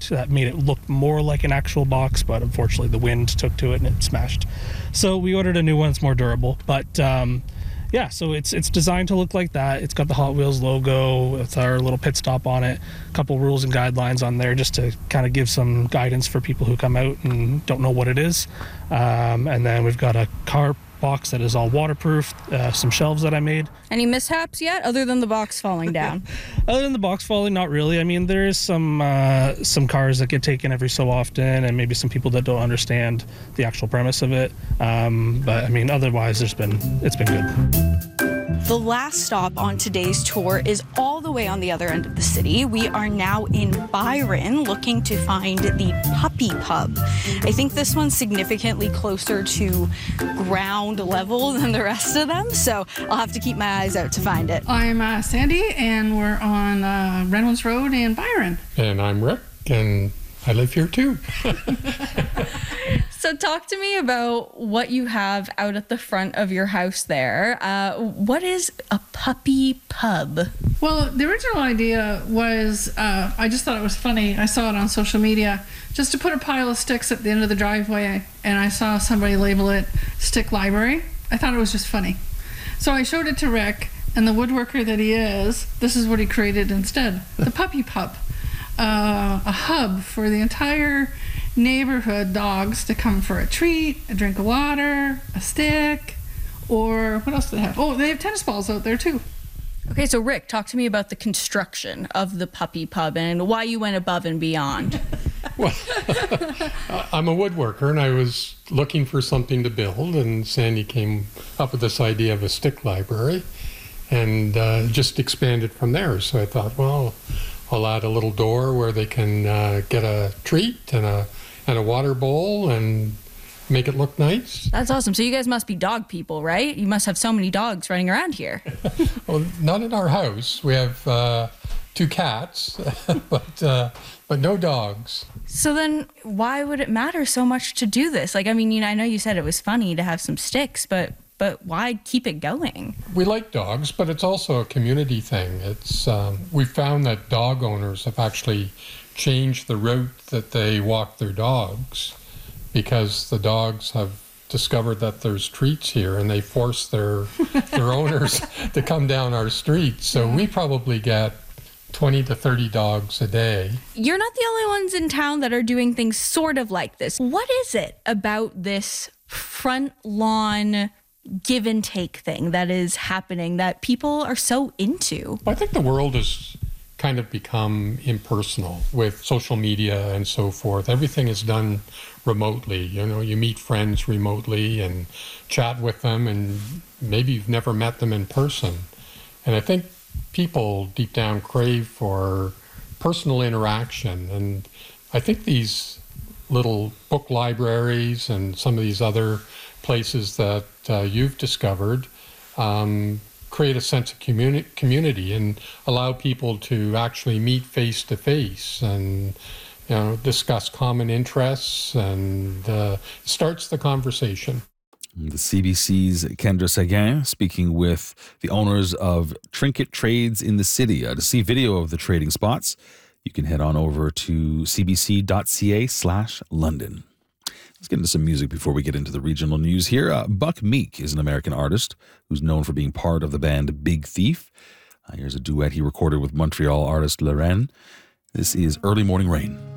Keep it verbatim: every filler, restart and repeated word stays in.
product that made it look more like an actual box, but unfortunately the wind took to it and it smashed. So we ordered a new one that's more durable. But um, yeah, so it's it's designed to look like that. It's got the Hot Wheels logo with our little pit stop on it, a couple rules and guidelines on there just to kind of give some guidance for people who come out and don't know what it is. Um, and then we've got a car box that is all waterproof, uh, some shelves that I made. Any mishaps yet, other than the box falling down? Other than the box falling, not really. I mean, there is some uh, some cars that get taken every so often, and maybe some people that don't understand the actual premise of it. Um, but I mean, otherwise, there's been it's been good. The last stop on today's tour is all the way on the other end of the city. We are now in Byron, looking to find the Puppy Pub. I think this one's significantly closer to ground level than the rest of them, so I'll have to keep my eyes out to find it. I'm uh, Sandy, and we're on uh, Reynolds Road in Byron. And I'm Rick, and I live here too. So talk to me about what you have out at the front of your house there. Uh, what is a puppy pub? Well, the original idea was, uh, I just thought it was funny. I saw it on social media, just to put a pile of sticks at the end of the driveway, and I saw somebody label it Stick Library. I thought it was just funny. So I showed it to Rick, and the woodworker that he is, this is what he created instead. The Puppy Pub. Uh, a hub for the entire neighborhood dogs to come for a treat, a drink of water, a stick, or what else do they have? Oh, they have tennis balls out there too. Okay, so Rick, talk to me about the construction of the Puppy Pub and why you went above and beyond. Well, I'm a woodworker, and I was looking for something to build, and Sandy came up with this idea of a stick library, and uh, just expanded from there. So I thought, well, I'll add a little door where they can uh, get a treat and a and a water bowl and make it look nice. That's awesome. So you guys must be dog people, right? You must have so many dogs running around here. Well, not in our house. We have uh, two cats, but uh, but no dogs. So then why would it matter so much to do this? Like, I mean, you know, I know you said it was funny to have some sticks, but but why keep it going? We like dogs, but it's also a community thing. It's um, we found that dog owners have actually changed the route that they walk their dogs because the dogs have discovered that there's treats here, and they force their their owners to come down our street. So we probably get twenty to thirty dogs a day. You're not the only ones in town that are doing things sort of like this. What is it about this front lawn give and take thing that is happening that people are so into? I think the world has kind of become impersonal with social media and so forth. Everything is done remotely. You know, you meet friends remotely and chat with them, and maybe you've never met them in person. And I think people deep down crave for personal interaction. And I think these little book libraries and some of these other places that uh, you've discovered um, create a sense of communi- community and allow people to actually meet face to face and, you know, discuss common interests, and uh, starts the conversation. The C B C's Kendra Seguin speaking with the owners of Trinket Trades in the city. Uh, to see video of the trading spots, you can head on over to cbc.ca slash London. Let's get into some music before we get into the regional news here. Uh, Buck Meek is an American artist who's known for being part of the band Big Thief. Uh, here's a duet he recorded with Montreal artist Lorraine. This is Early Morning Rain.